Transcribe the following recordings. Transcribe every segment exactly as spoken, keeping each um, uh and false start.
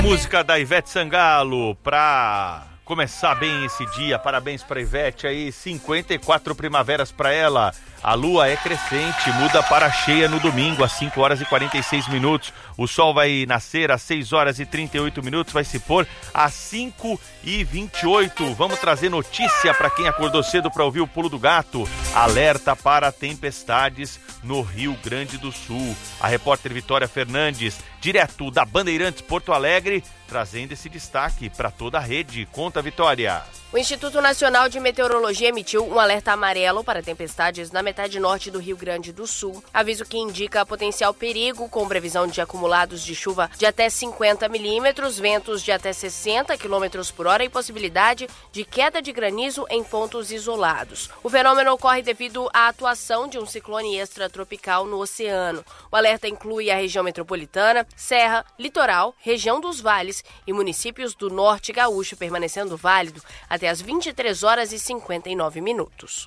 música da Ivete Sangalo pra começar bem esse dia. Parabéns pra Ivete aí, cinquenta e quatro primaveras pra ela. A lua é crescente, muda para cheia no domingo às cinco horas e quarenta e seis minutos. O sol vai nascer às seis horas e trinta e oito minutos, vai se pôr às cinco e vinte e oito. Vamos trazer notícia para quem acordou cedo para ouvir o Pulo do Gato. Alerta para tempestades no Rio Grande do Sul. A repórter Vitória Fernandes, direto da Bandeirantes Porto Alegre, trazendo esse destaque para toda a rede. Conta, Vitória. O Instituto Nacional de Meteorologia emitiu um alerta amarelo para tempestades na metade norte do Rio Grande do Sul. Aviso que indica potencial perigo, com previsão de acumulados de chuva de até cinquenta milímetros, ventos de até sessenta quilômetros por hora e possibilidade de queda de granizo em pontos isolados. O fenômeno ocorre devido à atuação de um ciclone extratropical no oceano. O alerta inclui a região metropolitana, Serra, Litoral, região dos vales e municípios do norte gaúcho, permanecendo válido até às vinte e três horas e cinquenta e nove minutos.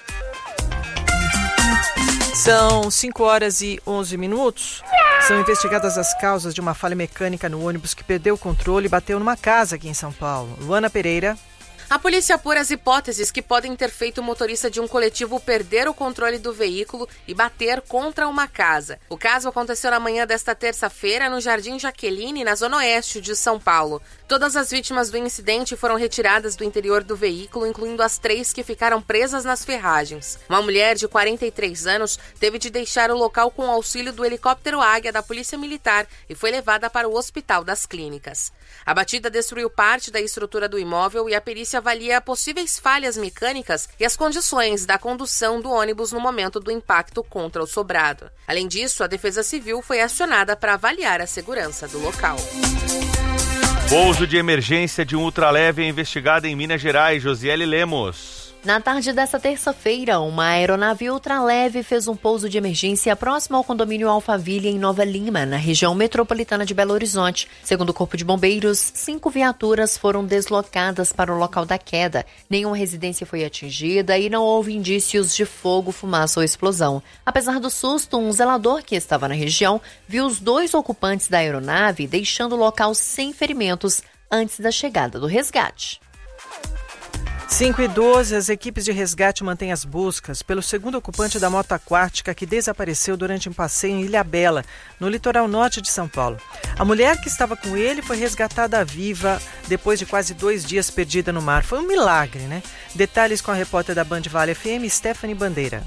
São cinco horas e onze minutos. São investigadas as causas de uma falha mecânica no ônibus que perdeu o controle e bateu numa casa aqui em São Paulo. Luana Pereira. A polícia apura as hipóteses que podem ter feito o motorista de um coletivo perder o controle do veículo e bater contra uma casa. O caso aconteceu na manhã desta terça-feira no Jardim Jaqueline, na zona oeste de São Paulo. Todas as vítimas do incidente foram retiradas do interior do veículo, incluindo as três que ficaram presas nas ferragens. Uma mulher de quarenta e três anos teve de deixar o local com o auxílio do helicóptero Águia da Polícia Militar e foi levada para o Hospital das Clínicas. A batida destruiu parte da estrutura do imóvel e a perícia avalia possíveis falhas mecânicas e as condições da condução do ônibus no momento do impacto contra o sobrado. Além disso, a Defesa Civil foi acionada para avaliar a segurança do local. Pouso de emergência de um ultraleve é investigado em Minas Gerais. Josiele Lemos. Na tarde desta terça-feira, uma aeronave ultraleve fez um pouso de emergência próximo ao condomínio Alphaville, em Nova Lima, na região metropolitana de Belo Horizonte. Segundo o Corpo de Bombeiros, cinco viaturas foram deslocadas para o local da queda. Nenhuma residência foi atingida e não houve indícios de fogo, fumaça ou explosão. Apesar do susto, um zelador que estava na região viu os dois ocupantes da aeronave deixando o local sem ferimentos antes da chegada do resgate. cinco e doze, as equipes de resgate mantêm as buscas pelo segundo ocupante da moto aquática que desapareceu durante um passeio em Ilhabela, no litoral norte de São Paulo. A mulher que estava com ele foi resgatada viva depois de quase dois dias perdida no mar. Foi um milagre, né? Detalhes com a repórter da Band Vale F M, Stephanie Bandeira.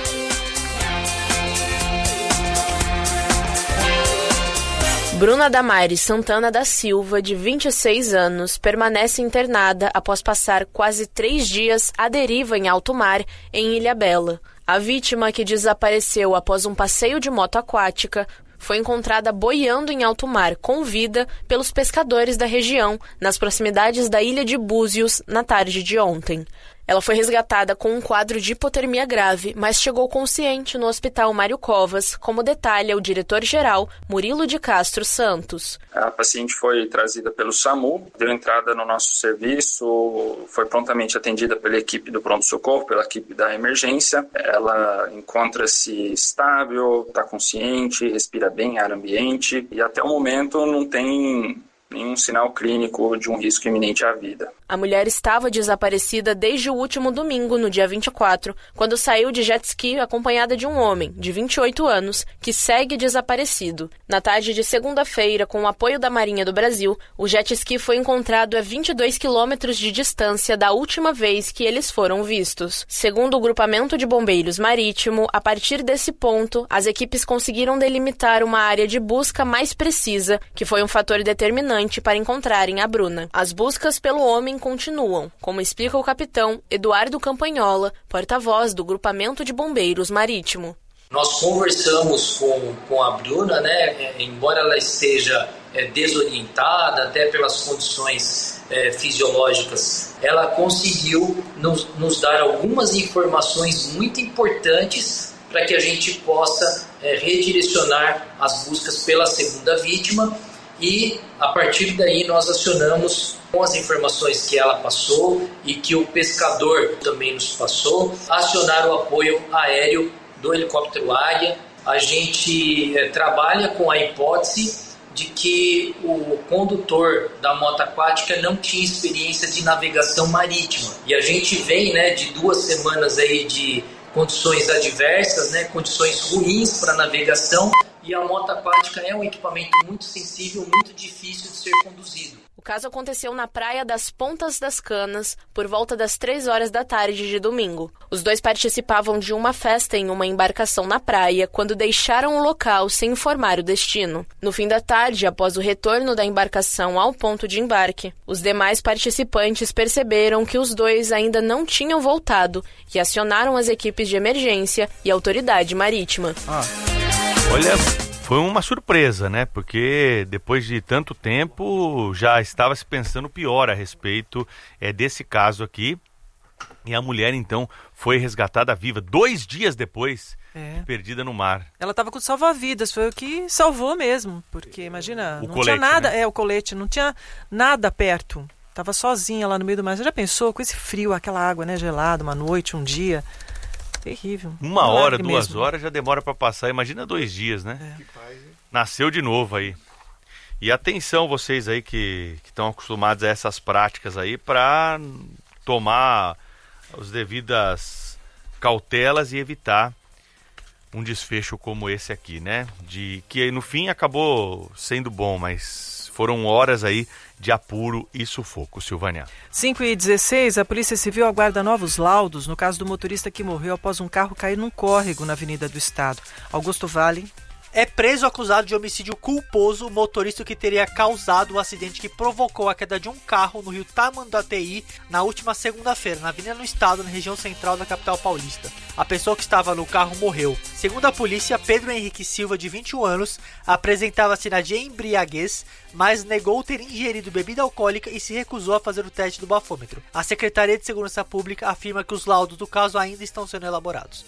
Bruna Damares Santana da Silva, de vinte e seis anos, permanece internada após passar quase três dias à deriva em alto mar, em Ilhabela. A vítima, que desapareceu após um passeio de moto aquática, foi encontrada boiando em alto mar com vida pelos pescadores da região, nas proximidades da ilha de Búzios, na tarde de ontem. Ela foi resgatada com um quadro de hipotermia grave, mas chegou consciente no Hospital Mário Covas, como detalha o diretor-geral Murilo de Castro Santos. A paciente foi trazida pelo SAMU, deu entrada no nosso serviço, foi prontamente atendida pela equipe do pronto-socorro, pela equipe da emergência. Ela encontra-se estável, está consciente, respira bem, ar ambiente e até o momento não tem nenhum sinal clínico de um risco iminente à vida. A mulher estava desaparecida desde o último domingo, no dia vinte e quatro, quando saiu de jet ski acompanhada de um homem, de vinte e oito anos, que segue desaparecido. Na tarde de segunda-feira, com o apoio da Marinha do Brasil, o jet ski foi encontrado a vinte e dois quilômetros de distância da última vez que eles foram vistos. Segundo o Grupamento de Bombeiros Marítimo, a partir desse ponto, as equipes conseguiram delimitar uma área de busca mais precisa, que foi um fator determinante para encontrarem a Bruna. As buscas pelo homem continuam, como explica o capitão Eduardo Campanhola, porta-voz do Grupamento de Bombeiros Marítimo. Nós conversamos com, com a Bruna, né? Embora ela esteja é, desorientada, até pelas condições é, fisiológicas, ela conseguiu nos, nos dar algumas informações muito importantes para que a gente possa é, redirecionar as buscas pela segunda vítima. E, a partir daí, nós acionamos, com as informações que ela passou e que o pescador também nos passou, acionar o apoio aéreo do helicóptero Águia. A gente é, trabalha com a hipótese de que o condutor da moto aquática não tinha experiência de navegação marítima. E a gente vem, né, de duas semanas aí de condições adversas, né, condições ruins para navegação, e a moto aquática é um equipamento muito sensível, muito difícil de ser conduzido. O caso aconteceu na Praia das Pontas das Canas, por volta das três horas da tarde de domingo. Os dois participavam de uma festa em uma embarcação na praia quando deixaram o local sem informar o destino. No fim da tarde, após o retorno da embarcação ao ponto de embarque, os demais participantes perceberam que os dois ainda não tinham voltado e acionaram as equipes de emergência e a autoridade marítima. Ah, olha... Foi uma surpresa, né? Porque depois de tanto tempo já estava se pensando pior a respeito é, desse caso aqui. E a mulher, então, foi resgatada viva dois dias depois, é. perdida no mar. Ela estava com salva-vidas, foi o que salvou mesmo. Porque, imagina, o não colete, tinha nada, né? é o colete, não tinha nada perto. Estava sozinha lá no meio do mar. Você já pensou com esse frio, aquela água, né, gelada, uma noite, um dia... Terrível. Uma hora, duas mesmo. horas já demora para passar. Imagina dois dias, né? É. Nasceu de novo aí. E atenção vocês aí que estão acostumados a essas práticas aí para tomar as devidas cautelas e evitar um desfecho como esse aqui, né? De que no fim acabou sendo bom, mas foram horas aí de apuro e sufoco, Silvânia. cinco e dezesseis, a Polícia Civil aguarda novos laudos no caso do motorista que morreu após um carro cair num córrego na Avenida do Estado. Augusto Vale. É preso acusado de homicídio culposo o motorista que teria causado o acidente que provocou a queda de um carro no rio Tamanduateí na última segunda-feira, na Avenida do Estado, na região central da capital paulista. A pessoa que estava no carro morreu. Segundo a polícia, Pedro Henrique Silva, de vinte e um anos, apresentava sinais de embriaguez, mas negou ter ingerido bebida alcoólica e se recusou a fazer o teste do bafômetro. A Secretaria de Segurança Pública afirma que os laudos do caso ainda estão sendo elaborados.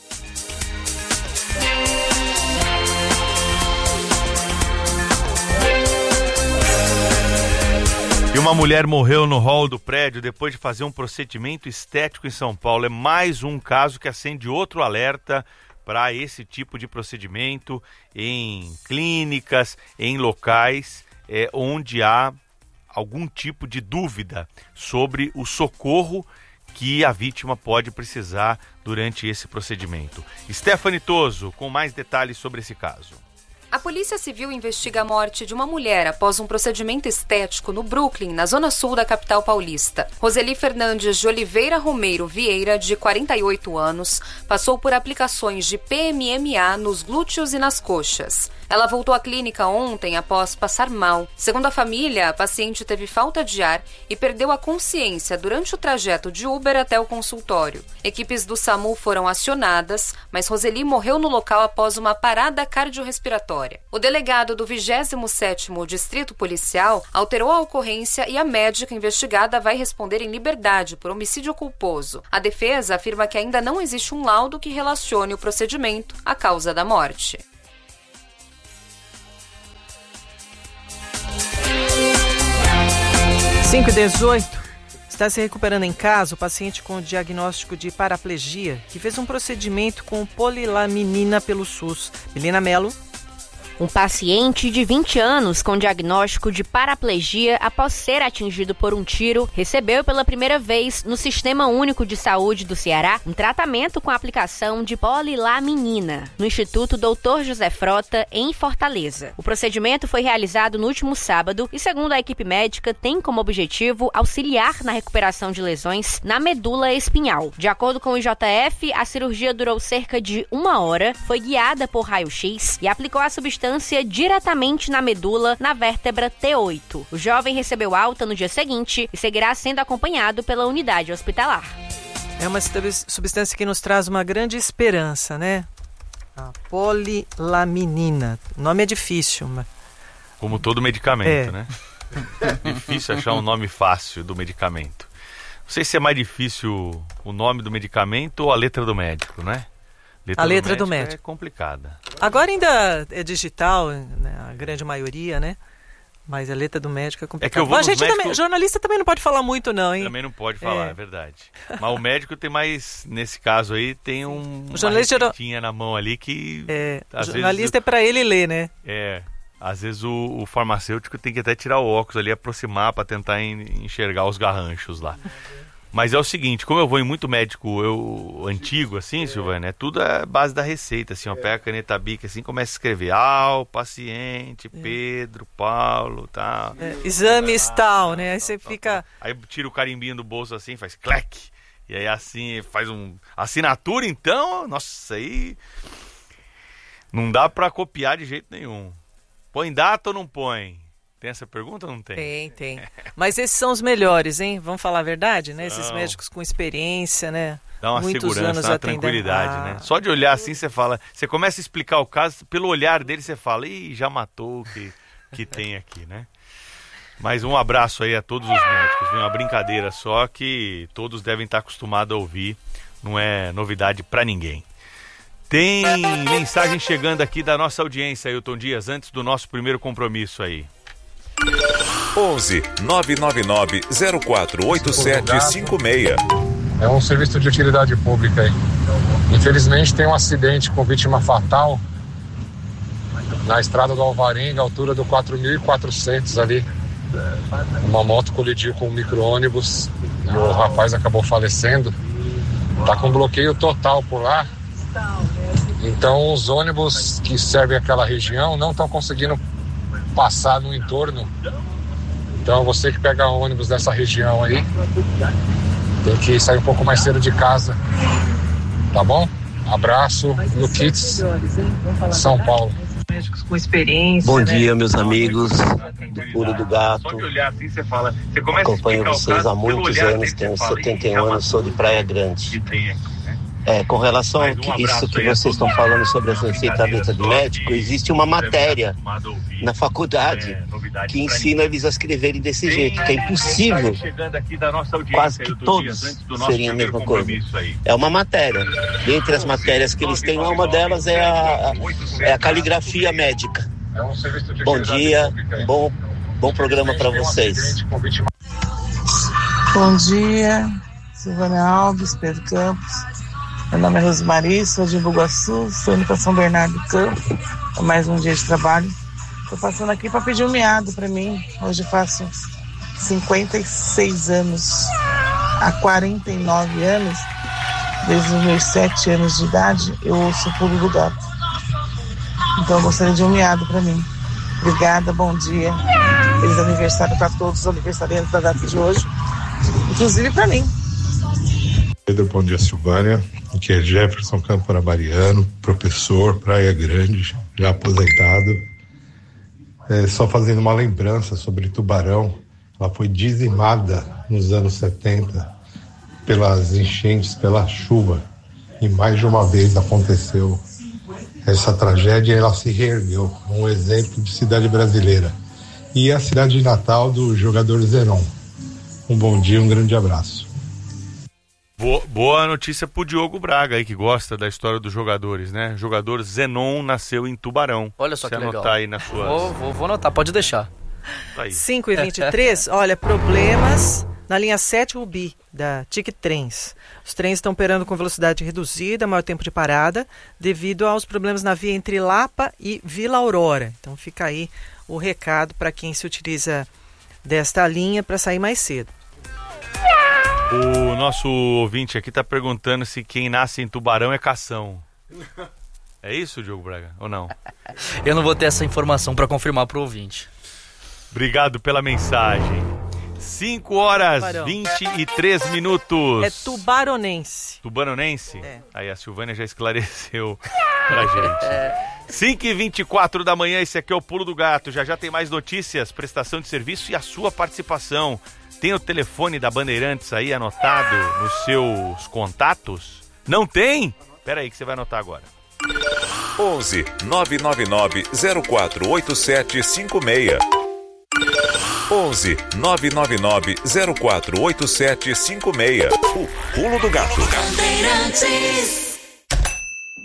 E uma mulher morreu no hall do prédio depois de fazer um procedimento estético em São Paulo. É mais um caso que acende outro alerta para esse tipo de procedimento em clínicas, em locais é, onde há algum tipo de dúvida sobre o socorro que a vítima pode precisar durante esse procedimento. Stephanie Toso, com mais detalhes sobre esse caso. A Polícia Civil investiga a morte de uma mulher após um procedimento estético no Brooklyn, na zona sul da capital paulista. Roseli Fernandes de Oliveira Romeiro Vieira, de quarenta e oito anos, passou por aplicações de P M M A nos glúteos e nas coxas. Ela voltou à clínica ontem após passar mal. Segundo a família, a paciente teve falta de ar e perdeu a consciência durante o trajeto de Uber até o consultório. Equipes do SAMU foram acionadas, mas Roseli morreu no local após uma parada cardiorrespiratória. O delegado do vigésimo sétimo Distrito Policial alterou a ocorrência e a médica investigada vai responder em liberdade por homicídio culposo. A defesa afirma que ainda não existe um laudo que relacione o procedimento à causa da morte. cinco e dezoito. Está se recuperando em casa o paciente com diagnóstico de paraplegia que fez um procedimento com polilaminina pelo SUS. Milena Mello. Um paciente de vinte anos com diagnóstico de paraplegia após ser atingido por um tiro recebeu pela primeira vez no Sistema Único de Saúde do Ceará um tratamento com a aplicação de polilaminina no Instituto doutor José Frota, em Fortaleza. O procedimento foi realizado no último sábado e, segundo a equipe médica, tem como objetivo auxiliar na recuperação de lesões na medula espinhal. De acordo com o I J F, a cirurgia durou cerca de uma hora, foi guiada por raio-x e aplicou a substância diretamente na medula, na vértebra T oito. O jovem recebeu alta no dia seguinte e seguirá sendo acompanhado pela unidade hospitalar. É uma substância que nos traz uma grande esperança, né? A polilaminina. O nome é difícil, mas... Como todo medicamento, é. né? Difícil achar um nome fácil do medicamento. Não sei se é mais difícil o nome do medicamento ou a letra do médico, né? Letra a letra do médico, do médico é complicada. Agora ainda é digital, né, a grande maioria, né? Mas a letra do médico é complicada. É que eu vou a gente médico... também, jornalista também não pode falar muito não, hein? Também não pode falar, é, é verdade. Mas o médico tem mais, nesse caso aí, tem um, o jornalista uma receitinha na mão ali que... É, às o jornalista vezes... é para ele ler, né? É, Às vezes o, o farmacêutico tem que até tirar o óculos ali, aproximar para tentar en, enxergar os garranchos lá. Mas é o seguinte, como eu vou em muito médico eu, antigo, assim, Silvânia, é tudo é base da receita, assim, ó, pega a caneta Bic, assim, começa a escrever, ah, o paciente, Pedro, Paulo, tal. É, exames tal, né? Aí você fica... Aí tira o carimbinho do bolso assim, faz clac, e aí assim, faz um... Assinatura, então, nossa, aí... Não dá pra copiar de jeito nenhum. Põe data ou não põe? Tem essa pergunta ou não tem? Tem, tem. Mas esses são os melhores, hein? Vamos falar a verdade, né? Esses médicos com experiência, né? Dá uma Muitos segurança, anos uma atendendo. tranquilidade, ah. né? Só de olhar assim, você fala... Você começa a explicar o caso, pelo olhar dele você fala, ih, já matou o que, que tem aqui, né? Mas um abraço aí a todos os médicos. Uma brincadeira só que todos devem estar acostumados a ouvir. Não é novidade pra ninguém. Tem mensagem chegando aqui da nossa audiência, Ailton Dias, antes do nosso primeiro compromisso aí. onze nove nove nove zero quatro oito sete cinco seis. É um serviço de utilidade pública aí. Infelizmente tem um acidente com vítima fatal na estrada do Alvarenga, altura do quatro mil e quatrocentos ali. Uma moto colidiu com um micro-ônibus e o rapaz acabou falecendo. Tá com bloqueio total por lá. Então os ônibus que servem aquela região não estão conseguindo passar no entorno. Então você que pega ônibus dessa região aí tem que sair um pouco mais cedo de casa, tá bom? Abraço no Kits, São Paulo. Médicos com experiência. Bom né? dia, meus amigos do Pulo do Gato. Acompanho vocês há muitos anos, tenho setenta e um anos, sou de Praia Grande. É, com relação a isso que vocês estão falando sobre as receitamentos de médico, existe uma matéria na faculdade que ensina eles a escreverem desse jeito, que é impossível. Quase que todos seriam a mesma coisa. É uma matéria. Dentre as matérias que eles têm, uma delas é a, é a caligrafia médica. Bom dia, bom, bom programa para vocês. Bom dia, Silvânia Alves, Pedro Campos. Meu nome é Rosmari, sou de Bugaçu, estou indo para São Bernardo do Campo, é mais um dia de trabalho. Estou passando aqui para pedir um miado para mim. Hoje faço cinquenta e seis anos, há quarenta e nove anos, desde os meus sete anos de idade, eu ouço o Pulo do Gato. Então eu gostaria de um miado para mim. Obrigada, bom dia. Feliz aniversário para todos os aniversariantes da data de hoje, inclusive para mim. Pedro, bom dia, Silvânia. Aqui é Jefferson Camporabariano, professor, Praia Grande, já aposentado. É, só fazendo uma lembrança sobre Tubarão, ela foi dizimada nos anos setenta pelas enchentes, pela chuva, e mais de uma vez aconteceu essa tragédia e ela se reergueu, um exemplo de cidade brasileira. E a cidade de natal do jogador Zenon. Um bom dia, um grande abraço. Boa notícia pro Diogo Braga aí, que gosta da história dos jogadores, né? O jogador Zenon nasceu em Tubarão. Olha só Você que legal. anotar aí nas suas... Vou, vou, vou anotar, pode deixar. Tá aí. cinco e vinte e três, olha, problemas na linha sete Rubi, da Tic Trens. Os trens estão operando com velocidade reduzida, maior tempo de parada, devido aos problemas na via entre Lapa e Vila Aurora. Então fica aí o recado para quem se utiliza desta linha para sair mais cedo. O nosso ouvinte aqui está perguntando se quem nasce em Tubarão é cação. É isso, Diogo Braga, ou não? Eu não vou ter essa informação para confirmar pro ouvinte. Obrigado pela mensagem. cinco horas Tubarão. vinte e três minutos. É tubaronense. Tubaronense? É. Aí a Silvânia já esclareceu pra gente. cinco e vinte e quatro da manhã, esse aqui é o Pulo do Gato. Já já tem mais notícias, prestação de serviço e a sua participação. Tem o telefone da Bandeirantes aí anotado nos seus contatos? Não tem? Pera aí que você vai anotar agora. onze nove nove nove zero quatro oito sete cinco seis. onze nove nove nove zero quatro oito sete cinco seis. O Pulo do Gato.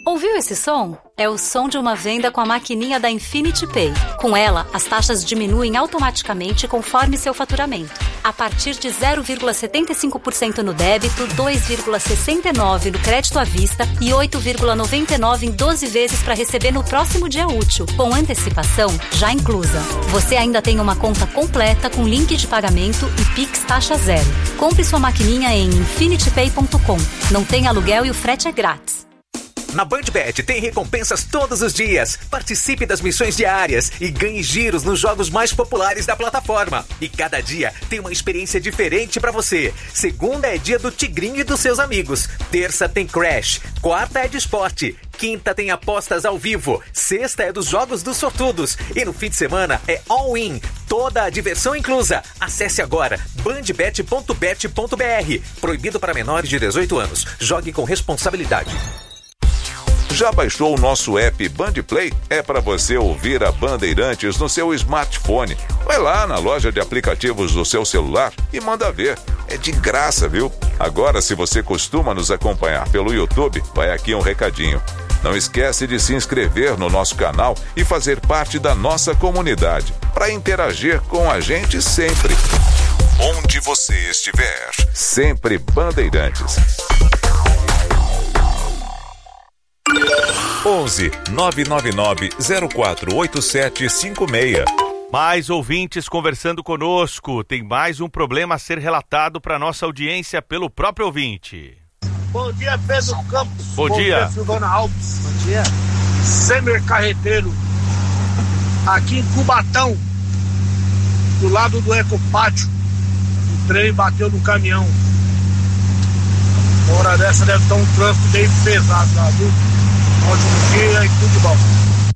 Ouviu esse som? É o som de uma venda com a maquininha da Infinity Pay. Com ela, as taxas diminuem automaticamente conforme seu faturamento. A partir de zero vírgula setenta e cinco por cento no débito, dois vírgula sessenta e nove por cento no crédito à vista e oito vírgula noventa e nove por cento em doze vezes para receber no próximo dia útil, com antecipação já inclusa. Você ainda tem uma conta completa com link de pagamento e Pix taxa zero. Compre sua maquininha em infinity pay ponto com. Não tem aluguel e o frete é grátis. Na BandBet tem recompensas todos os dias. Participe das missões diárias e ganhe giros nos jogos mais populares da plataforma. E cada dia tem uma experiência diferente pra você. Segunda é dia do Tigrinho e dos seus amigos. Terça tem Crash. Quarta é de esporte. Quinta tem apostas ao vivo. Sexta é dos jogos dos sortudos. E no fim de semana é all-in. Toda a diversão inclusa. Acesse agora bandbet ponto bet ponto br. Proibido para menores de dezoito anos. Jogue com responsabilidade. Já baixou o nosso app Bandplay? É para você ouvir a Bandeirantes no seu smartphone. Vai lá na loja de aplicativos do seu celular e manda ver. É de graça, viu? Agora, se você costuma nos acompanhar pelo YouTube, vai aqui um recadinho. Não esquece de se inscrever no nosso canal e fazer parte da nossa comunidade, para interagir com a gente sempre. Onde você estiver, sempre Bandeirantes. onze nove nove nove zero quatro oito sete cinco seis. Mais ouvintes conversando conosco. Tem mais um problema a ser relatado para nossa audiência pelo próprio ouvinte. Bom dia, Pedro Campos. Bom, Bom dia. dia, Silvana Alves. Bom dia. Semer Carreteiro. Aqui em Cubatão, do lado do Ecopátio, o trem bateu no caminhão. Uma hora dessa deve estar um trânsito bem pesado lá, viu? Ótimo dia e tudo de bom.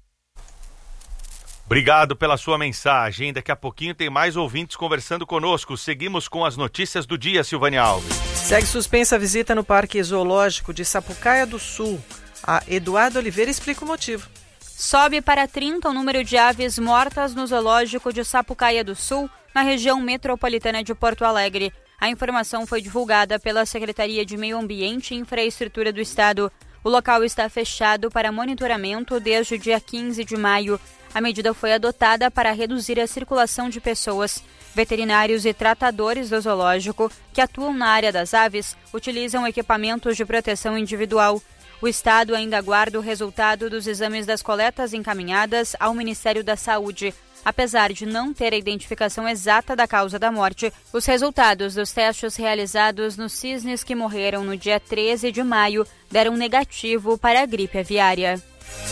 Obrigado pela sua mensagem. Daqui a pouquinho tem mais ouvintes conversando conosco. Seguimos com as notícias do dia, Silvânia Alves. Segue suspensa a visita no Parque Zoológico de Sapucaia do Sul. A Eduardo Oliveira explica o motivo. Sobe para trinta o número de aves mortas no zoológico de Sapucaia do Sul, na região metropolitana de Porto Alegre. A informação foi divulgada pela Secretaria de Meio Ambiente e Infraestrutura do Estado. O local está fechado para monitoramento desde o dia quinze de maio. A medida foi adotada para reduzir a circulação de pessoas. Veterinários e tratadores do zoológico que atuam na área das aves utilizam equipamentos de proteção individual. O Estado ainda aguarda o resultado dos exames das coletas encaminhadas ao Ministério da Saúde. Apesar de não ter a identificação exata da causa da morte, os resultados dos testes realizados nos cisnes que morreram no dia treze de maio deram negativo para a gripe aviária.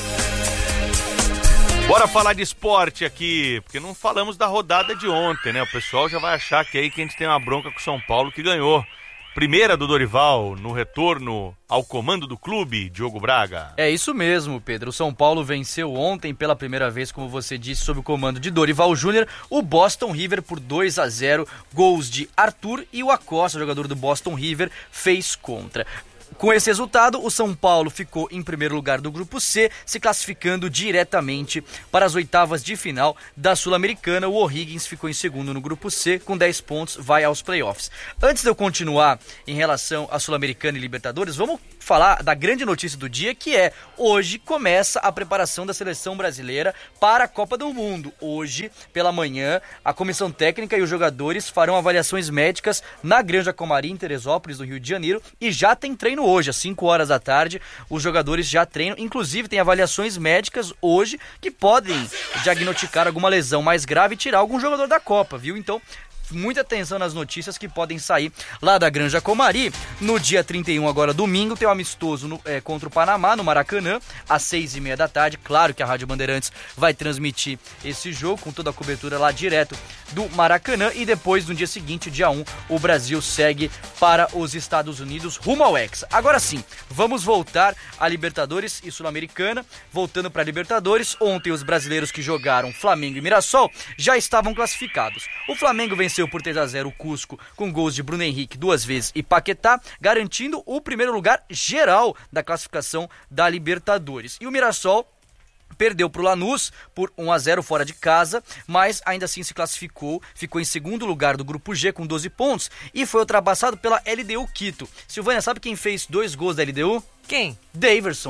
Bora falar de esporte aqui, porque não falamos da rodada de ontem, né? O pessoal já vai achar que aí que a gente tem uma bronca com o São Paulo que ganhou. Primeira do Dorival no retorno ao comando do clube, Diogo Braga. É isso mesmo, Pedro. O São Paulo venceu ontem pela primeira vez, como você disse, sob o comando de Dorival Júnior, o Boston River por dois a zero. Gols de Arthur e o Acosta, jogador do Boston River, fez contra. Com esse resultado, o São Paulo ficou em primeiro lugar do Grupo C, se classificando diretamente para as oitavas de final da Sul-Americana. O O'Higgins ficou em segundo no Grupo C, com dez pontos, vai aos playoffs. Antes de eu continuar em relação à Sul-Americana e Libertadores, vamos falar da grande notícia do dia, que é, hoje começa a preparação da seleção brasileira para a Copa do Mundo. Hoje, pela manhã, a comissão técnica e os jogadores farão avaliações médicas na Granja Comari, em Teresópolis, no Rio de Janeiro, e já tem treino hoje, às cinco horas da tarde, os jogadores já treinam, inclusive tem avaliações médicas hoje que podem diagnosticar alguma lesão mais grave e tirar algum jogador da Copa, viu? Então, muita atenção nas notícias que podem sair lá da Granja Comari. No dia trinta e um, agora domingo, tem um amistoso no, é, contra o Panamá, no Maracanã, às seis e meia da tarde. Claro que a Rádio Bandeirantes vai transmitir esse jogo com toda a cobertura lá direto do Maracanã. E depois, no dia seguinte, dia um, o Brasil segue para os Estados Unidos rumo ao Hexa. Agora sim, vamos voltar a Libertadores e Sul-Americana. Voltando para a Libertadores, ontem os brasileiros que jogaram Flamengo e Mirassol já estavam classificados. O Flamengo venceu por três a zero o Cusco com gols de Bruno Henrique duas vezes e Paquetá, garantindo o primeiro lugar geral da classificação da Libertadores. E o Mirassol perdeu para o Lanús por um a zero fora de casa, mas ainda assim se classificou, ficou em segundo lugar do Grupo G com doze pontos e foi ultrapassado pela L D U Quito. Silvânia, sabe quem fez dois gols da L D U? Quem? Daverson.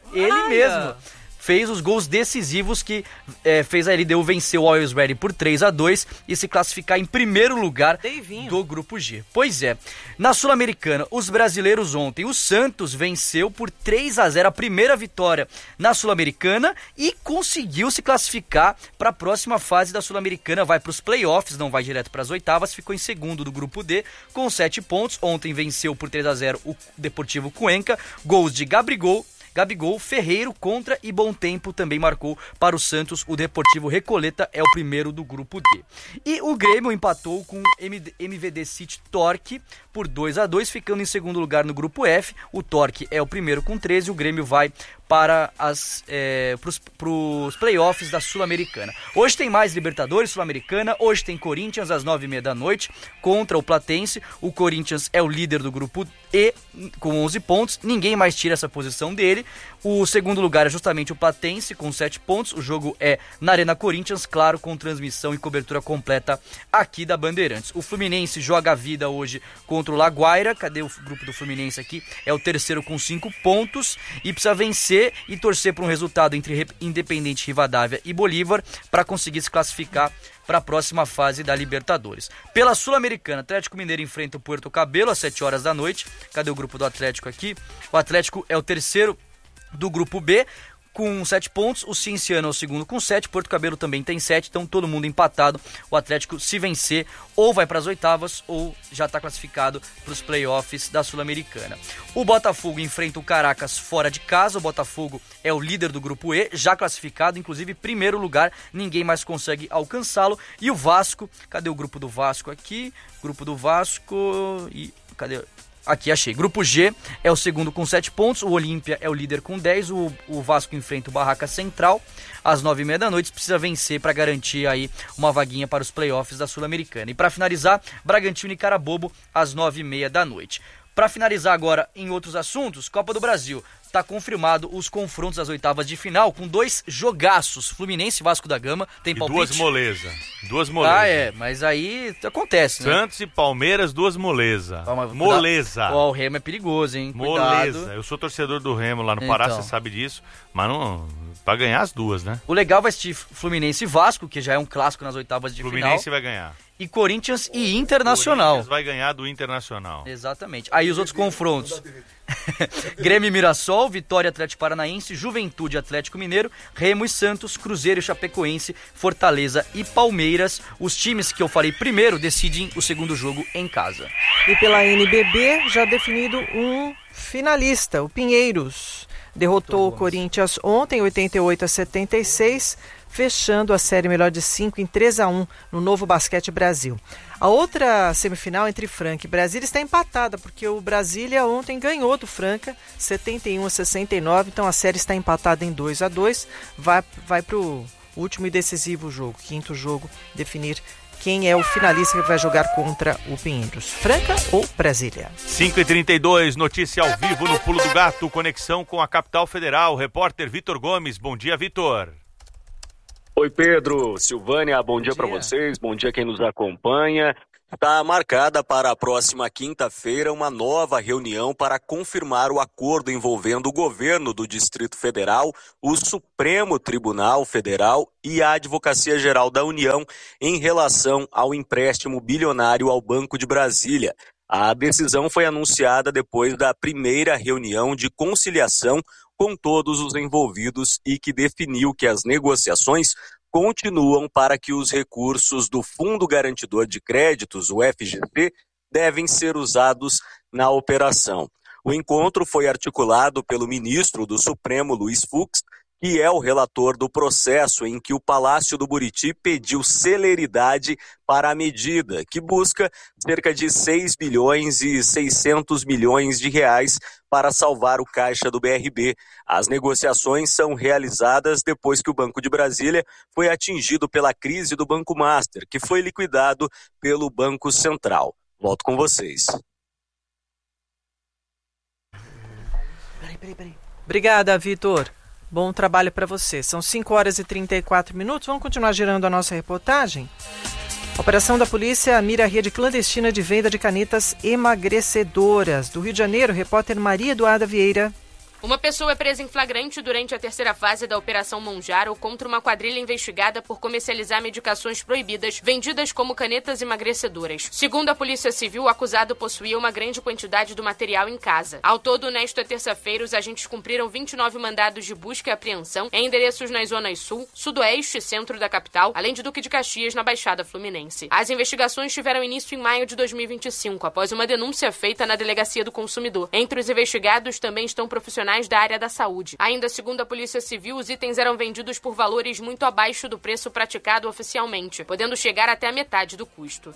Ele Olha. mesmo. Fez os gols decisivos que é, fez a L D U vencer o Always Ready por três a dois e se classificar em primeiro lugar do Grupo G. Pois é, na Sul-Americana, os brasileiros ontem, o Santos venceu por três a zero, a primeira vitória na Sul-Americana e conseguiu se classificar para a próxima fase da Sul-Americana, vai para os playoffs, não vai direto para as oitavas, ficou em segundo do Grupo D com sete pontos, ontem venceu por três a zero o Deportivo Cuenca, gols de Gabigol, Gabigol, Ferreiro, Contra e Bom Tempo também marcou para o Santos. O Deportivo Recoleta é o primeiro do Grupo D. E o Grêmio empatou com o M V D City Torque por dois a dois, ficando em segundo lugar no Grupo F. O Torque é o primeiro com treze, o Grêmio vai para as é, pros playoffs da Sul-Americana. Hoje tem mais Libertadores, Sul-Americana, hoje tem Corinthians às nove e meia da noite contra o Platense. O Corinthians é o líder do Grupo E com onze pontos, ninguém mais tira essa posição dele. O segundo lugar é justamente o Platense com sete pontos, o jogo é na Arena Corinthians, claro, com transmissão e cobertura completa aqui da Bandeirantes. O Fluminense joga a vida hoje contra o Laguaira, cadê o grupo do Fluminense aqui? É o terceiro com cinco pontos e precisa vencer e torcer por um resultado entre Independente Rivadavia e Bolívar para conseguir se classificar para a próxima fase da Libertadores. Pela Sul-Americana, Atlético Mineiro enfrenta o Puerto Cabelo às sete horas da noite. Cadê o grupo do Atlético aqui? O Atlético é o terceiro do Grupo B, com sete pontos, o Cienciano é o segundo com sete, Porto Cabelo também tem sete, então todo mundo empatado. O Atlético, se vencer, ou vai para as oitavas ou já está classificado para os playoffs da Sul-Americana. O Botafogo enfrenta o Caracas fora de casa, o Botafogo é o líder do Grupo E, já classificado, inclusive primeiro lugar, ninguém mais consegue alcançá-lo. E o Vasco, cadê o grupo do Vasco aqui? Grupo do Vasco e... cadê... Aqui, achei. Grupo G é o segundo com sete pontos, o Olímpia é o líder com dez, o, o Vasco enfrenta o Barraca Central às nove e meia da noite, precisa vencer para garantir aí uma vaguinha para os playoffs da Sul-Americana. E para finalizar, Bragantino e Carabobo às nove e meia da noite. Para finalizar agora em outros assuntos, Copa do Brasil. Está confirmado os confrontos das oitavas de final com dois jogaços, Fluminense e Vasco da Gama. Tem e palpite? duas moleza. Duas moleza. Ah, é, mas aí acontece, né? Santos e Palmeiras, duas moleza. Ah, moleza. Ó, o Remo é perigoso, hein? Moleza. Cuidado. Eu sou torcedor do Remo lá no Pará, então. Você sabe disso. Mas não... Pra ganhar as duas, né? O legal vai assistir Fluminense e Vasco, que já é um clássico nas oitavas de Fluminense final. Fluminense vai ganhar. E Corinthians e Internacional. Corinthians vai ganhar do Internacional. Exatamente. Aí os outros confrontos. Grêmio e Mirassol, Vitória Atlético Paranaense, Juventude Atlético Mineiro, Remo e Santos, Cruzeiro e Chapecoense, Fortaleza e Palmeiras. Os times que eu falei primeiro decidem o segundo jogo em casa. E pela N B B já definido um finalista, o Pinheiros. Derrotou o Corinthians ontem, oitenta e oito a setenta e seis, fechando a série melhor de cinco em três a um no Novo Basquete Brasil. A outra semifinal entre Franca e Brasília está empatada, porque o Brasília ontem ganhou do Franca, setenta e um a sessenta e nove, então a série está empatada em dois a dois, vai, vai para o último e decisivo jogo, quinto jogo, definir quem é o finalista que vai jogar contra o Pinheiros, Franca ou Brasília. cinco e trinta e dois, notícia ao vivo no Pulo do Gato, conexão com a capital federal, repórter Vitor Gomes. Bom dia, Vitor. Oi, Pedro, Silvânia, bom, bom dia, dia. para vocês, bom dia quem nos acompanha. Está marcada para a próxima quinta-feira uma nova reunião para confirmar o acordo envolvendo o governo do Distrito Federal, o Supremo Tribunal Federal e a Advocacia Geral da União em relação ao empréstimo bilionário ao Banco de Brasília. A decisão foi anunciada depois da primeira reunião de conciliação com todos os envolvidos e que definiu que as negociações continuam para que os recursos do Fundo Garantidor de Créditos, o F G C, devem ser usados na operação. O encontro foi articulado pelo ministro do Supremo, Luiz Fux, que é o relator do processo em que o Palácio do Buriti pediu celeridade para a medida, que busca cerca de seis bilhões e seiscentos milhões de reais para salvar o caixa do B R B. As negociações são realizadas depois que o Banco de Brasília foi atingido pela crise do Banco Master, que foi liquidado pelo Banco Central. Volto com vocês. Peraí, peraí, peraí. Obrigada, Vitor. Bom trabalho para você. São cinco horas e trinta e quatro minutos. Vamos continuar girando a nossa reportagem? A operação da polícia mira a rede clandestina de venda de canetas emagrecedoras. Do Rio de Janeiro, repórter Maria Eduarda Vieira. Uma pessoa é presa em flagrante durante a terceira fase da Operação Monjaro contra uma quadrilha investigada por comercializar medicações proibidas vendidas como canetas emagrecedoras. Segundo a Polícia Civil, o acusado possuía uma grande quantidade do material em casa. Ao todo, nesta terça-feira, os agentes cumpriram vinte e nove mandados de busca e apreensão em endereços nas zonas sul, sudoeste e centro da capital, além de Duque de Caxias, na Baixada Fluminense. As investigações tiveram início em maio de dois mil e vinte e cinco, após uma denúncia feita na Delegacia do Consumidor. Entre os investigados também estão profissionais da área da saúde. Ainda segundo a Polícia Civil, os itens eram vendidos por valores muito abaixo do preço praticado oficialmente, podendo chegar até a metade do custo.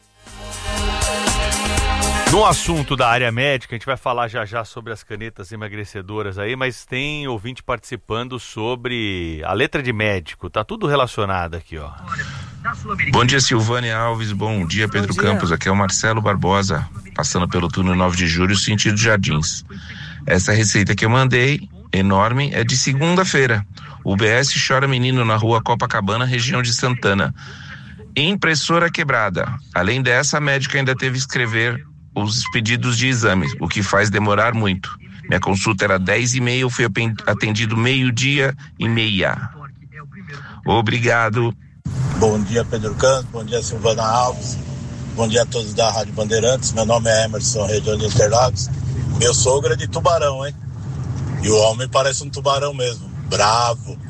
No assunto da área médica, a gente vai falar já já sobre as canetas emagrecedoras aí, mas tem ouvinte participando sobre a letra de médico, tá tudo relacionado aqui, ó. Bom dia, Silvânia Alves, bom dia, Pedro Bom dia. Campos, aqui é o Marcelo Barbosa, passando pelo túnel nove de julho, sentido Jardins. Essa receita que eu mandei, enorme, é de segunda-feira. U B S chora menino na rua Copacabana, região de Santana. Impressora quebrada. Além dessa, a médica ainda teve que escrever os pedidos de exames, o que faz demorar muito. Minha consulta era dez e meia, eu fui atendido meio-dia e meia. Obrigado. Bom dia, Pedro Campos, bom dia, Silvana Alves, bom dia a todos da Rádio Bandeirantes. Meu nome é Emerson, região de Interlagos. Meu sogro é de Tubarão, hein? E o homem parece um tubarão mesmo, bravo.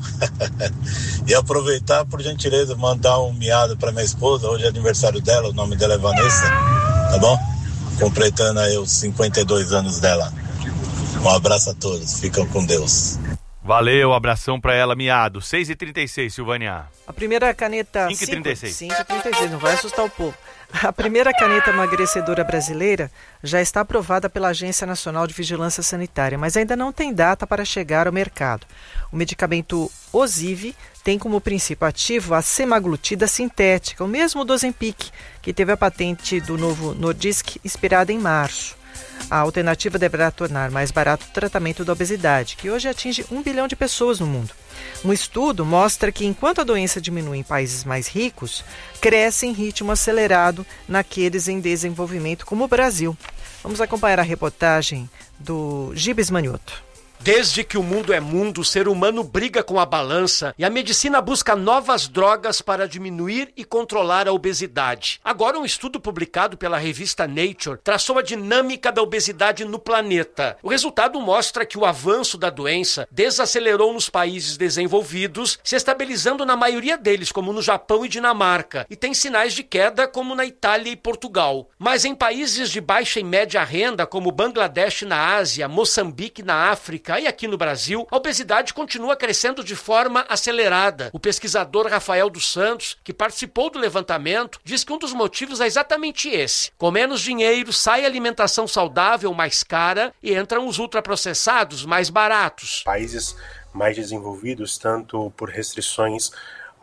E aproveitar, por gentileza, mandar um miado para minha esposa. Hoje é aniversário dela, o nome dela é Vanessa, tá bom? Completando aí os cinquenta e dois anos dela. Um abraço a todos, ficam com Deus. Valeu, abração pra ela, miado. seis e trinta e seis, Silvânia. A primeira caneta... cinco e trinta e seis. cinco e trinta e seis, não vai assustar o povo. A primeira caneta emagrecedora brasileira já está aprovada pela Agência Nacional de Vigilância Sanitária, mas ainda não tem data para chegar ao mercado. O medicamento Osive tem como princípio ativo a semaglutida sintética, o mesmo do Ozempic, que teve a patente do Novo Nordisk expirada em março. A alternativa deverá tornar mais barato o tratamento da obesidade, que hoje atinge um bilhão de pessoas no mundo. Um estudo mostra que, enquanto a doença diminui em países mais ricos, cresce em ritmo acelerado naqueles em desenvolvimento, como o Brasil. Vamos acompanhar a reportagem do Gibes Manioto. Desde que o mundo é mundo, o ser humano briga com a balança e a medicina busca novas drogas para diminuir e controlar a obesidade. Agora, um estudo publicado pela revista Nature traçou a dinâmica da obesidade no planeta. O resultado mostra que o avanço da doença desacelerou nos países desenvolvidos, se estabilizando na maioria deles, como no Japão e Dinamarca, e tem sinais de queda, como na Itália e Portugal. Mas em países de baixa e média renda, como Bangladesh na Ásia, Moçambique na África, e aqui no Brasil, a obesidade continua crescendo de forma acelerada. O pesquisador Rafael dos Santos, que participou do levantamento, diz que um dos motivos é exatamente esse. Com menos dinheiro, sai a alimentação saudável mais cara e entram os ultraprocessados mais baratos. Países mais desenvolvidos, tanto por restrições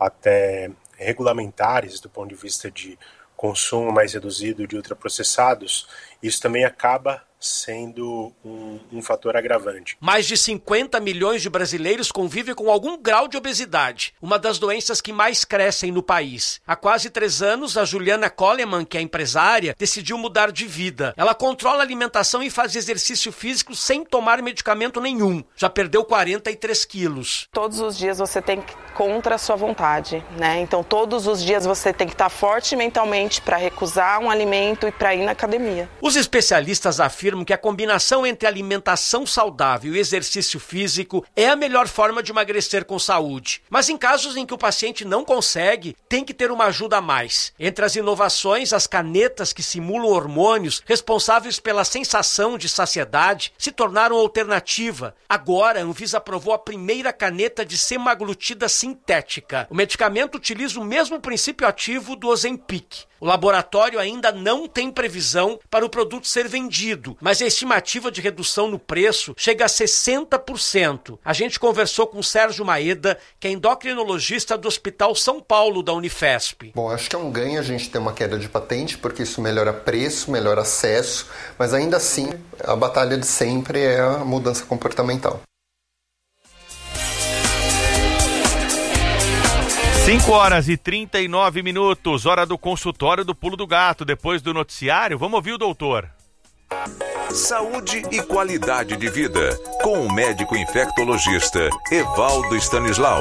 até regulamentares, do ponto de vista de consumo mais reduzido de ultraprocessados, isso também acaba sendo um, um fator agravante. Mais de cinquenta milhões de brasileiros convivem com algum grau de obesidade, uma das doenças que mais crescem no país. Há quase três anos, a Juliana Coleman, que é empresária, decidiu mudar de vida. Ela controla a alimentação e faz exercício físico sem tomar medicamento nenhum. Já perdeu quarenta e três quilos. Todos os dias você tem que ir contra a sua vontade, né? Então todos os dias você tem que estar forte mentalmente para recusar um alimento e para ir na academia. Os especialistas afirmam que a combinação entre alimentação saudável e exercício físico é a melhor forma de emagrecer com saúde. Mas em casos em que o paciente não consegue, tem que ter uma ajuda a mais. Entre as inovações, as canetas que simulam hormônios responsáveis pela sensação de saciedade se tornaram alternativa. Agora, a Anvisa aprovou a primeira caneta de semaglutida sintética. O medicamento utiliza o mesmo princípio ativo do Ozempic. O laboratório ainda não tem previsão para o produto ser vendido, mas a estimativa de redução no preço chega a sessenta por cento. A gente conversou com o Sérgio Maeda, que é endocrinologista do Hospital São Paulo da Unifesp. Bom, acho que é um ganho a gente ter uma queda de patente, porque isso melhora preço, melhora acesso, mas ainda assim a batalha de sempre é a mudança comportamental. cinco horas e trinta e nove minutos, hora do consultório do Pulo do Gato. Depois do noticiário, vamos ouvir o doutor. Saúde e qualidade de vida, com o médico infectologista Evaldo Stanislau.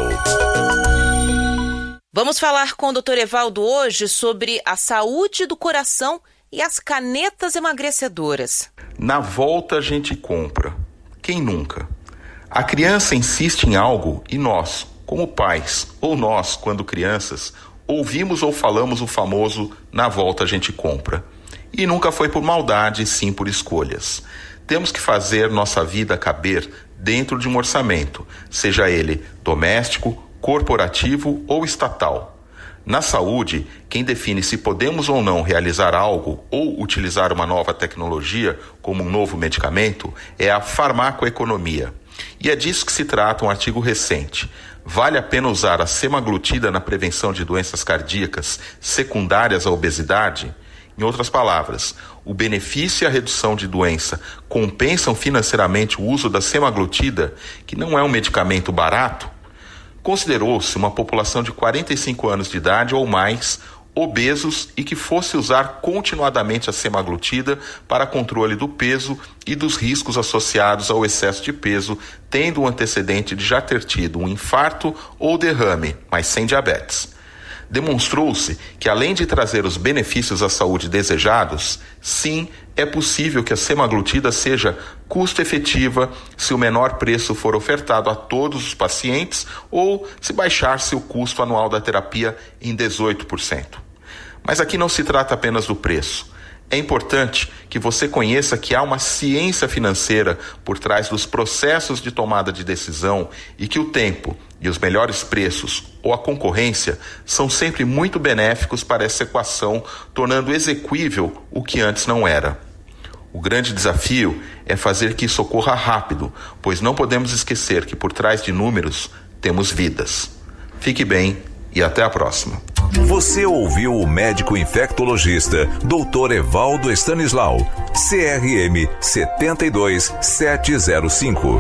Vamos falar com o doutor Evaldo hoje sobre a saúde do coração e as canetas emagrecedoras. Na volta a gente compra. Quem nunca? A criança insiste em algo e nós, como pais, ou nós, quando crianças, ouvimos ou falamos o famoso "na volta a gente compra". E nunca foi por maldade, sim por escolhas. Temos que fazer nossa vida caber dentro de um orçamento, seja ele doméstico, corporativo ou estatal. Na saúde, quem define se podemos ou não realizar algo ou utilizar uma nova tecnologia, como um novo medicamento, é a farmacoeconomia. E é disso que se trata um artigo recente. Vale a pena usar a semaglutida na prevenção de doenças cardíacas secundárias à obesidade? Em outras palavras, o benefício e a redução de doença compensam financeiramente o uso da semaglutida, que não é um medicamento barato? Considerou-se uma população de quarenta e cinco anos de idade ou mais, obesos e que fosse usar continuadamente a semaglutida para controle do peso e dos riscos associados ao excesso de peso, tendo um antecedente de já ter tido um infarto ou derrame, mas sem diabetes. Demonstrou-se que, além de trazer os benefícios à saúde desejados, sim, é possível que a semaglutida seja custo-efetiva se o menor preço for ofertado a todos os pacientes ou se baixar-se o custo anual da terapia em dezoito por cento. Mas aqui não se trata apenas do preço. É importante que você conheça que há uma ciência financeira por trás dos processos de tomada de decisão e que o tempo e os melhores preços ou a concorrência são sempre muito benéficos para essa equação, tornando exequível o que antes não era. O grande desafio é fazer que isso ocorra rápido, pois não podemos esquecer que por trás de números temos vidas. Fique bem e até a próxima. Você ouviu o médico infectologista doutor Evaldo Stanislau, C R M sete dois sete zero cinco.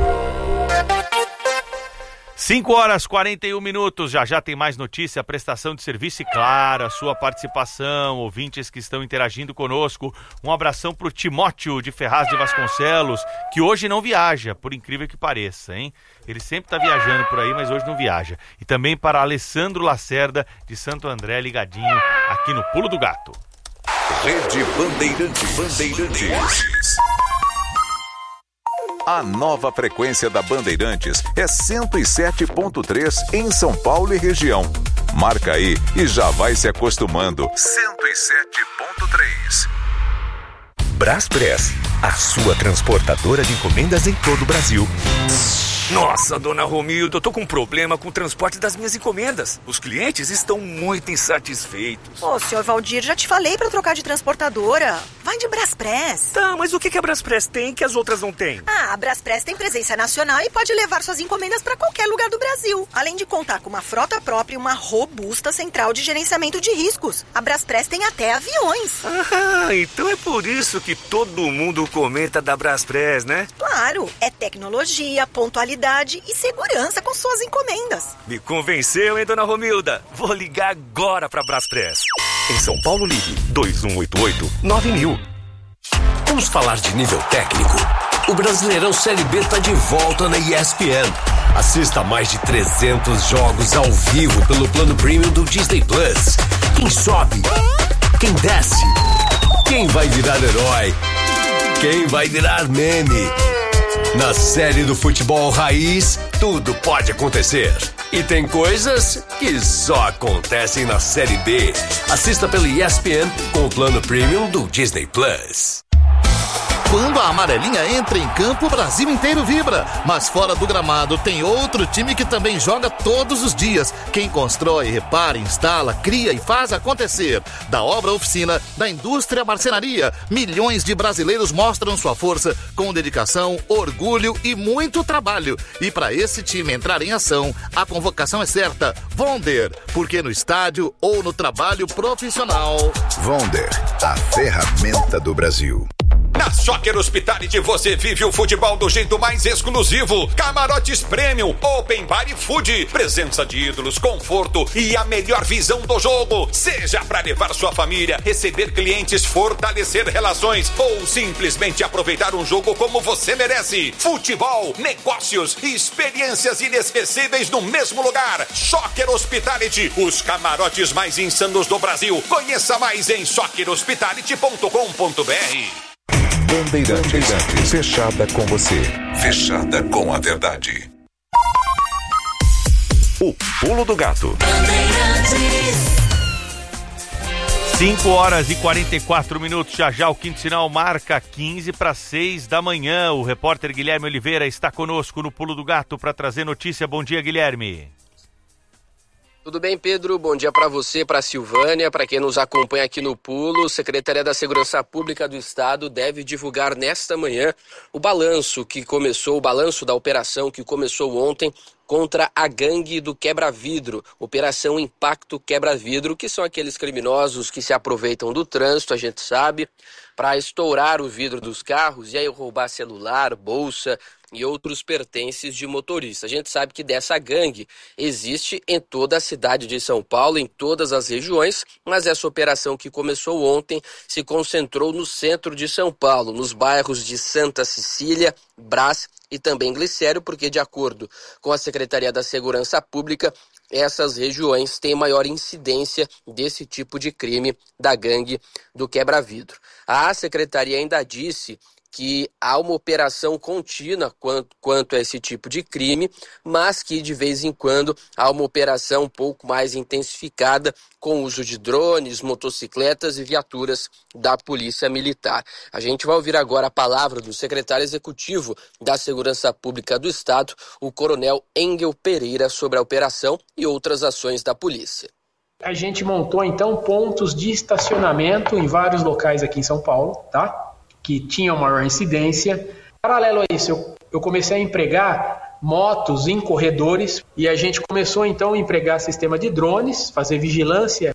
cinco horas e quarenta e um minutos, já já tem mais notícia, prestação de serviço e, claro, a sua participação, ouvintes que estão interagindo conosco. Um abração para o Timóteo de Ferraz de Vasconcelos, que hoje não viaja, por incrível que pareça, hein? Ele sempre está viajando por aí, mas hoje não viaja. E também para Alessandro Lacerda de Santo André, ligadinho aqui no Pulo do Gato. Rede Bandeirantes. Bandeirantes. A nova frequência da Bandeirantes é cento e sete ponto três em São Paulo e região. Marca aí e já vai se acostumando. cento e sete ponto três. Braspress, a sua transportadora de encomendas em todo o Brasil. Nossa, dona Romilda, eu tô com um problema com o transporte das minhas encomendas. Os clientes estão muito insatisfeitos. Ô, senhor Valdir, já te falei pra trocar de transportadora. Vai de Braspress. Tá, mas o que, que a Braspress tem que as outras não têm? Ah, a Braspress tem presença nacional e pode levar suas encomendas pra qualquer lugar do Brasil. Além de contar com uma frota própria e uma robusta central de gerenciamento de riscos. A Braspress tem até aviões. Ah, então é por isso que todo mundo comenta da Braspress, né? Claro, é tecnologia, pontualidade e segurança com suas encomendas. Me convenceu, hein, dona Romilda? Vou ligar agora pra Braspress. Em São Paulo, ligue dois um oito oito nove mil. Vamos falar de nível técnico. O Brasileirão Série B tá de volta na E S P N. Assista a mais de trezentos jogos ao vivo pelo plano premium do Disney Plus. Quem sobe? Quem desce? Quem vai virar herói? Quem vai virar meme? Na série do futebol raiz, tudo pode acontecer. E tem coisas que só acontecem na Série B. Assista pelo E S P N com o plano premium do Disney Plus. Quando a amarelinha entra em campo, o Brasil inteiro vibra. Mas fora do gramado tem outro time que também joga todos os dias. Quem constrói, repara, instala, cria e faz acontecer. Da obra à oficina, da indústria à marcenaria, milhões de brasileiros mostram sua força com dedicação, orgulho e muito trabalho. E para esse time entrar em ação, a convocação é certa. Vonder, porque no estádio ou no trabalho profissional. Vonder, a ferramenta do Brasil. Na Soccer Hospitality você vive o futebol do jeito mais exclusivo. Camarotes Premium, Open Bar e Food. Presença de ídolos, conforto e a melhor visão do jogo. Seja para levar sua família, receber clientes, fortalecer relações ou simplesmente aproveitar um jogo como você merece. Futebol, negócios e experiências inesquecíveis no mesmo lugar. Soccer Hospitality, os camarotes mais insanos do Brasil. Conheça mais em soccer hospitality ponto com ponto b r. Bandeirantes, Bandeirantes, fechada com você, fechada com a verdade. O Pulo do Gato. cinco horas e quarenta e quatro minutos, já já o quinto sinal marca quinze para seis da manhã. O repórter Guilherme Oliveira está conosco no Pulo do Gato para trazer notícia. Bom dia, Guilherme. Tudo bem, Pedro? Bom dia para você, para a Silvânia, para quem nos acompanha aqui no Pulo. Secretaria da Segurança Pública do Estado deve divulgar nesta manhã o balanço que começou, o balanço da operação que começou ontem contra a gangue do quebra-vidro, Operação Impacto Quebra-Vidro, que são aqueles criminosos que se aproveitam do trânsito, a gente sabe, para estourar o vidro dos carros e aí roubar celular, bolsa e outros pertences de motorista. A gente sabe que dessa gangue existe em toda a cidade de São Paulo, em todas as regiões, mas essa operação que começou ontem se concentrou no centro de São Paulo, nos bairros de Santa Cecília, Brás e também Glicério, porque de acordo com a Secretaria da Segurança Pública, essas regiões têm maior incidência desse tipo de crime da gangue do quebra-vidro. A Secretaria ainda disse que há uma operação contínua quanto, quanto a esse tipo de crime, mas que de vez em quando há uma operação um pouco mais intensificada com o uso de drones, motocicletas e viaturas da Polícia Militar. A gente vai ouvir agora a palavra do secretário executivo da Segurança Pública do Estado, o coronel Engel Pereira, sobre a operação e outras ações da polícia. A gente montou então pontos de estacionamento em vários locais aqui em São Paulo, tá? Que tinham maior incidência. Paralelo a isso, eu, eu comecei a empregar motos em corredores e a gente começou então a empregar sistema de drones, fazer vigilância.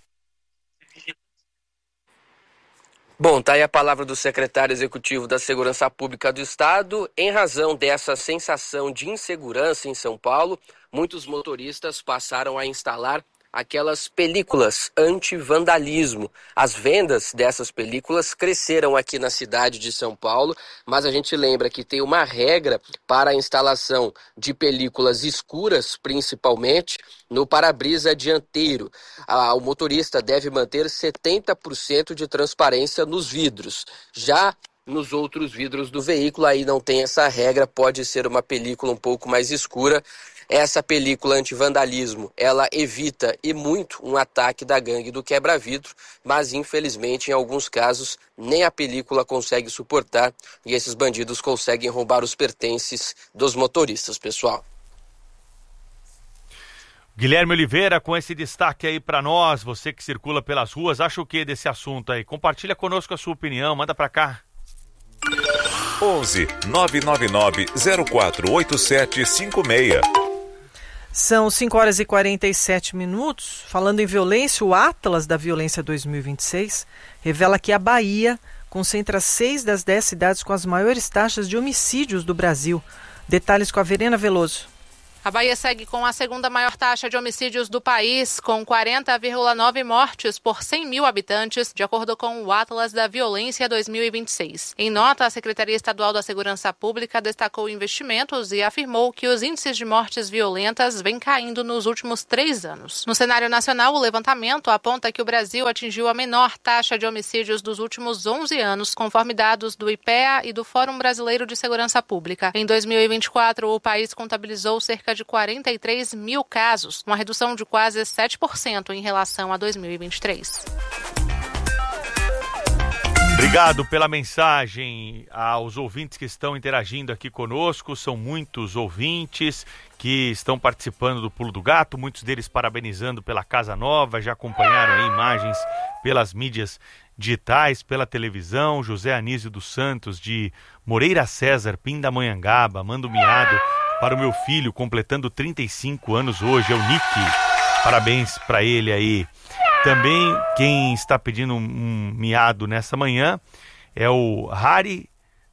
Bom, tá aí a palavra do secretário executivo da Segurança Pública do Estado. Em razão dessa sensação de insegurança em São Paulo, muitos motoristas passaram a instalar aquelas películas anti-vandalismo. As vendas dessas películas cresceram aqui na cidade de São Paulo, mas a gente lembra que tem uma regra para a instalação de películas escuras, principalmente no para-brisa dianteiro. Ah, o motorista deve manter setenta por cento de transparência nos vidros. Já nos outros vidros do veículo, aí não tem essa regra, pode ser uma película um pouco mais escura. Essa película anti-vandalismo, ela evita e muito um ataque da gangue do quebra-vidro, mas infelizmente em alguns casos nem a película consegue suportar e esses bandidos conseguem roubar os pertences dos motoristas, pessoal. Guilherme Oliveira, com esse destaque aí para nós, você que circula pelas ruas, acha o que desse assunto aí? Compartilha conosco a sua opinião, manda para cá. onze nove nove nove zero quatro oito sete cinco seis. São cinco horas e quarenta e sete minutos. Falando em violência, o Atlas da Violência dois mil e vinte e seis revela que a Bahia concentra seis das dez cidades com as maiores taxas de homicídios do Brasil. Detalhes com a Verena Veloso. A Bahia segue com a segunda maior taxa de homicídios do país, com quarenta vírgula nove mortes por cem mil habitantes, de acordo com o Atlas da Violência dois mil e vinte e seis. Em nota, a Secretaria Estadual da Segurança Pública destacou investimentos e afirmou que os índices de mortes violentas vêm caindo nos últimos três anos. No cenário nacional, o levantamento aponta que o Brasil atingiu a menor taxa de homicídios dos últimos onze anos, conforme dados do I P E A e do Fórum Brasileiro de Segurança Pública. Em dois mil e vinte e quatro, o país contabilizou cerca de quarenta e três mil casos, uma redução de quase sete por cento em relação a dois mil e vinte e três. Obrigado pela mensagem aos ouvintes que estão interagindo aqui conosco. São muitos ouvintes que estão participando do Pulo do Gato, muitos deles parabenizando pela casa nova, já acompanharam aí imagens pelas mídias digitais, pela televisão. José Anísio dos Santos, de Moreira César, Pindamonhangaba, manda um miado para o meu filho, completando trinta e cinco anos hoje, é o Nick. Parabéns para ele aí. Também quem está pedindo um, um miado nessa manhã é o Hari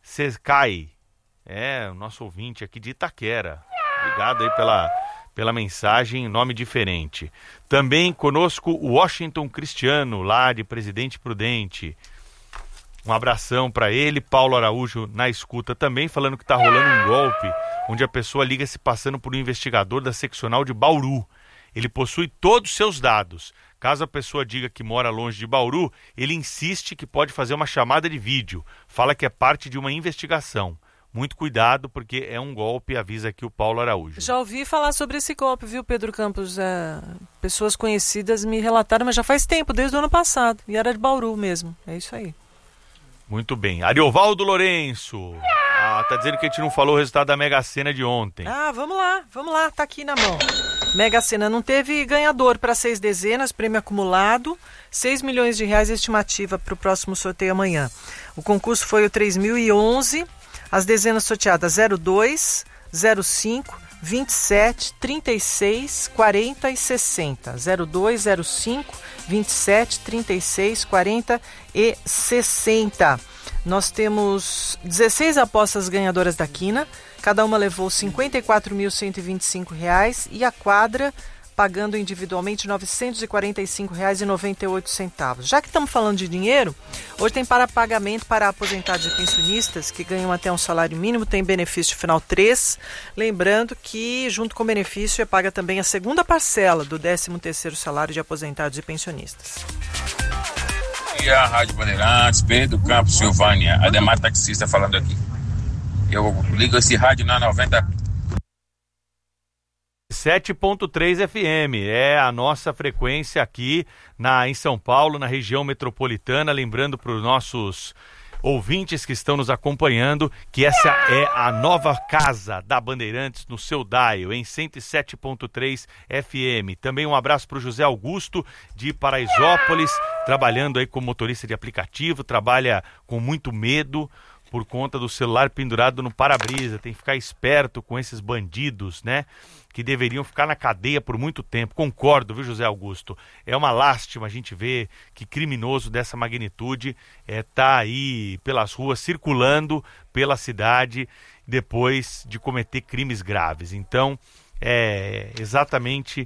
Secai. É, o nosso ouvinte aqui de Itaquera. Obrigado aí pela, pela mensagem, nome diferente. Também conosco o Washington Cristiano, lá de Presidente Prudente. Um abração para ele. Paulo Araújo na escuta também, falando que está rolando um golpe, onde a pessoa liga se passando por um investigador da seccional de Bauru. Ele possui todos os seus dados. Caso a pessoa diga que mora longe de Bauru, ele insiste que pode fazer uma chamada de vídeo. Fala que é parte de uma investigação. Muito cuidado, porque é um golpe, avisa aqui o Paulo Araújo. Já ouvi falar sobre esse golpe, viu, Pedro Campos? É, pessoas conhecidas me relataram, mas já faz tempo, desde o ano passado. E era de Bauru mesmo. É isso aí. Muito bem. Ariovaldo Lourenço. Ah, tá dizendo que a gente não falou o resultado da Mega Sena de ontem. Ah, vamos lá, vamos lá, tá aqui na mão. Mega Sena não teve ganhador para seis dezenas, prêmio acumulado, seis milhões de reais estimativa para o próximo sorteio amanhã. O concurso foi o três mil e onze, as dezenas sorteadas zero dois, zero cinco, vinte e sete, trinta e seis, quarenta e sessenta. zero dois, zero cinco, vinte e sete, trinta e seis, quarenta e sessenta. Nós temos dezesseis apostas ganhadoras da quina, cada uma levou cinquenta e quatro mil cento e vinte e cinco reais e a quadra pagando individualmente novecentos e quarenta e cinco reais e noventa e oito centavos. Já que estamos falando de dinheiro, hoje tem para pagamento para aposentados e pensionistas que ganham até um salário mínimo, tem benefício final três. Lembrando que junto com o benefício é paga também a segunda parcela do décimo terceiro salário de aposentados e pensionistas. Bom dia, Rádio Bandeirantes, Pedro Campos, Silvânia, Ademar Taxista falando aqui. Eu ligo esse rádio na noventa... sete ponto três F M, é a nossa frequência aqui na, em São Paulo, na região metropolitana. Lembrando para os nossos ouvintes que estão nos acompanhando que essa é a nova casa da Bandeirantes no seu dial, em cento e sete ponto três F M. Também um abraço para o José Augusto de Paraisópolis, trabalhando aí como motorista de aplicativo, trabalha com muito medo por conta do celular pendurado no para-brisa. Tem que ficar esperto com esses bandidos, né? Que deveriam ficar na cadeia por muito tempo. Concordo, viu, José Augusto? É uma lástima a gente ver que criminoso dessa magnitude está é, aí pelas ruas, circulando pela cidade, depois de cometer crimes graves. Então, é exatamente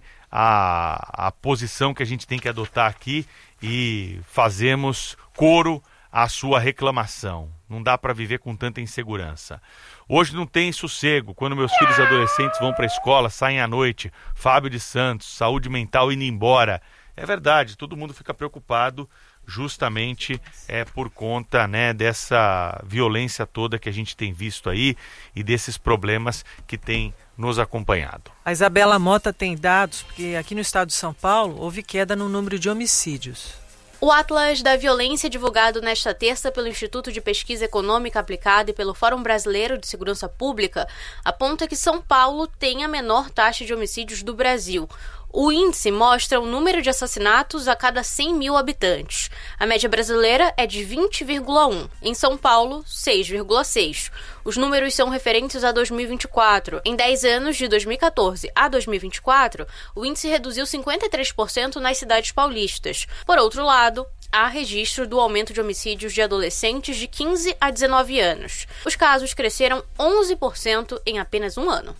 a, a posição que a gente tem que adotar aqui e fazemos coro à sua reclamação. Não dá para viver com tanta insegurança. Hoje não tem sossego. Quando meus filhos adolescentes vão para a escola, saem à noite. Fábio de Santos, saúde mental indo embora. É verdade, todo mundo fica preocupado justamente é, por conta, né, dessa violência toda que a gente tem visto aí e desses problemas que tem nos acompanhado. A Isabela Mota tem dados, porque aqui no estado de São Paulo houve queda no número de homicídios. O Atlas da Violência, divulgado nesta terça pelo Instituto de Pesquisa Econômica Aplicada e pelo Fórum Brasileiro de Segurança Pública, aponta que São Paulo tem a menor taxa de homicídios do Brasil. O índice mostra o número de assassinatos a cada cem mil habitantes. A média brasileira é de vinte vírgula um. Em São Paulo, seis vírgula seis. Os números são referentes a dois mil e vinte e quatro. Em dez anos, de dois mil e catorze a dois mil e vinte e quatro, o índice reduziu cinquenta e três por cento nas cidades paulistas. Por outro lado, há registro do aumento de homicídios de adolescentes de quinze a dezenove anos. Os casos cresceram onze por cento em apenas um ano.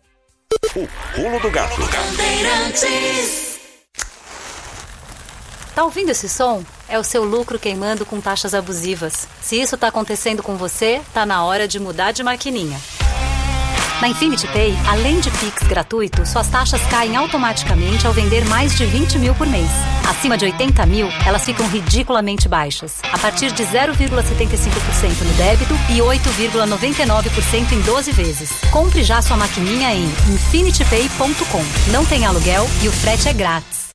O pulo do gato. Tá ouvindo esse som? É o seu lucro queimando com taxas abusivas. Se isso tá acontecendo com você, tá na hora de mudar de maquininha. Na Infinity Pay, além de Pix gratuito, suas taxas caem automaticamente ao vender mais de vinte mil por mês. Acima de oitenta mil, elas ficam ridiculamente baixas, a partir de zero vírgula setenta e cinco por cento no débito e oito vírgula noventa e nove por cento em doze vezes. Compre já sua maquininha em infinity pay ponto com. Não tem aluguel e o frete é grátis.